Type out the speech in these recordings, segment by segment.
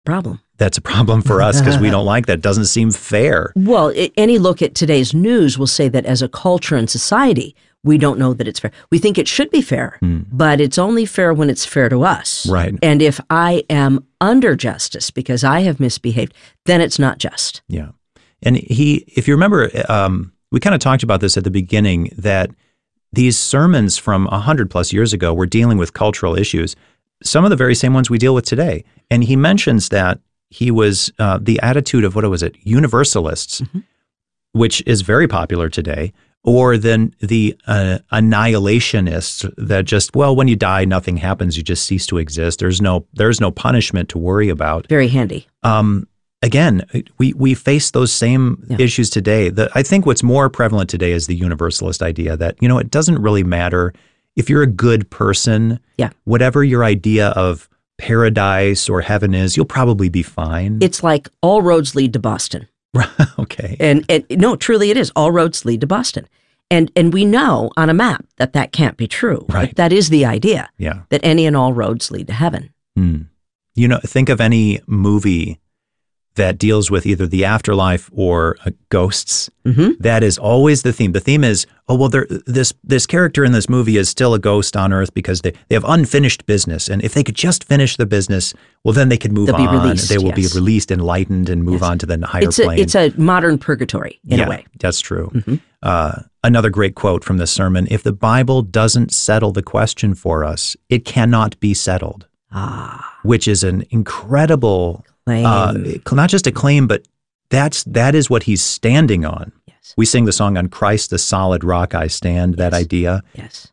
problem. That's a problem for us because we don't like that. It doesn't seem fair. Well, any look at today's news will say that as a culture and society, we don't know that it's fair. We think it should be fair, but it's only fair when it's fair to us. Right. And if I am under justice because I have misbehaved, then it's not just. Yeah. And if you remember, we kind of talked about this at the beginning, that these sermons from 100+ years ago were dealing with cultural issues, some of the very same ones we deal with today. And he mentions that he was the attitude of, what was it, universalists, which is very popular today, or then the annihilationists that just, well, when you die, nothing happens. You just cease to exist. There's no punishment to worry about. Very handy. Again, we face those same issues today. I think what's more prevalent today is the universalist idea that, it doesn't really matter if you're a good person, whatever your idea of paradise or heaven is, you'll probably be fine. It's like all roads lead to Boston. Okay. And no, truly it is. All roads lead to Boston. And we know on a map that can't be true. Right. But that is the idea. Yeah. That any and all roads lead to heaven. Think of any movie that deals with either the afterlife or ghosts. That is always the theme. The theme is, this character in this movie is still a ghost on Earth because they have unfinished business. And if they could just finish the business, well, then they could move on. Be released, they will be released, enlightened, and move on to the higher plane. It's a modern purgatory, in a way. That's true. Another great quote from this sermon: if the Bible doesn't settle the question for us, it cannot be settled. Which is an incredible claim. Not just a claim, but that is what he's standing on. Yes. We sing the song, "On Christ the solid rock I stand," that idea. Yes.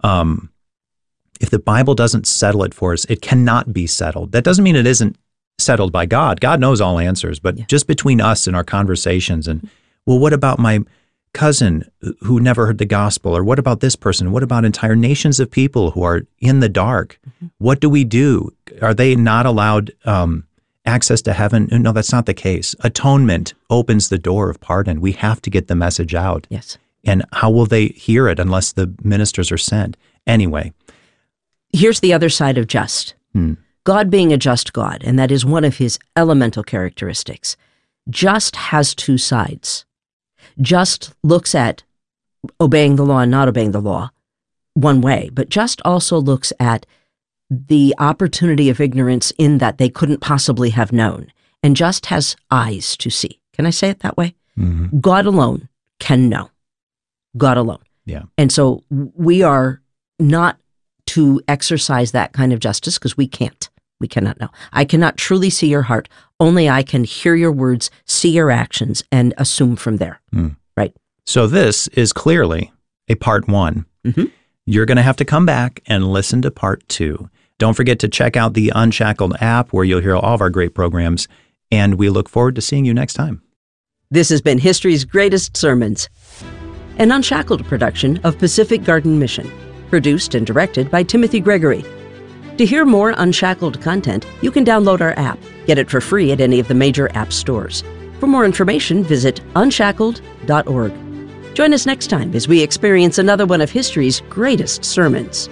If the Bible doesn't settle it for us, it cannot be settled. That doesn't mean it isn't settled by God. God knows all answers, but just between us and our conversations and, well, what about my cousin who never heard the gospel? Or what about this person? What about entire nations of people who are in the dark? What do we do? Are they not allowed access to heaven? No, that's not the case. Atonement opens the door of pardon. We have to get the message out. Yes. And how will they hear it unless the ministers are sent? Anyway. Here's the other side of just. God being a just God, and that is one of his elemental characteristics. Just has two sides. Just looks at obeying the law and not obeying the law one way, but just also looks at the opportunity of ignorance in that they couldn't possibly have known, and just has eyes to see. Can I say it that way? God alone can know. God alone. Yeah. And so we are not to exercise that kind of justice because we can't. We cannot know. I cannot truly see your heart. Only I can hear your words, see your actions, and assume from there. Right? So this is clearly a part 1. You're going to have to come back and listen to part 2. Don't forget to check out the Unshackled app where you'll hear all of our great programs, and we look forward to seeing you next time. This has been History's Greatest Sermons, an Unshackled production of Pacific Garden Mission, produced and directed by Timothy Gregory. To hear more Unshackled content, you can download our app. Get it for free at any of the major app stores. For more information, visit unshackled.org. Join us next time as we experience another one of history's greatest sermons.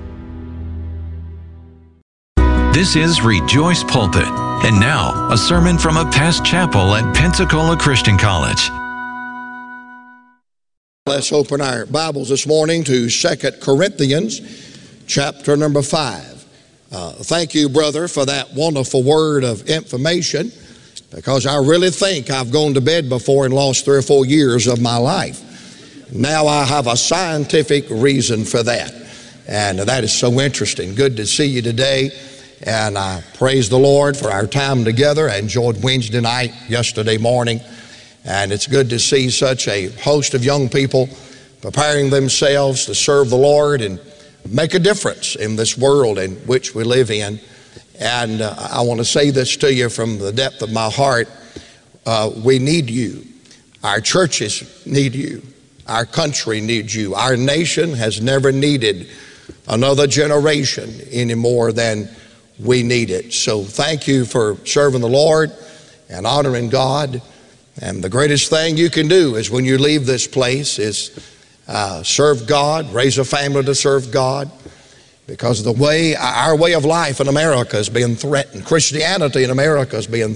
This is Rejoice Pulpit. And now, a sermon from a past chapel at Pensacola Christian College. Let's open our Bibles this morning to 2 Corinthians, chapter number 5. Thank you, brother, for that wonderful word of information, because I really think I've gone to bed before and lost 3 or 4 years of my life. Now I have a scientific reason for that, and that is so interesting. Good to see you today, and I praise the Lord for our time together. I enjoyed Wednesday night, yesterday morning, and it's good to see such a host of young people preparing themselves to serve the Lord and make a difference in this world in which we live in. And I want to say this to you from the depth of my heart. We need you. Our churches need you. Our country needs you. Our nation has never needed another generation any more than we need it. So thank you for serving the Lord and honoring God. And the greatest thing you can do is when you leave this place is serve God, raise a family to serve God. because of the way our way of life in America is being threatened. Christianity in America is being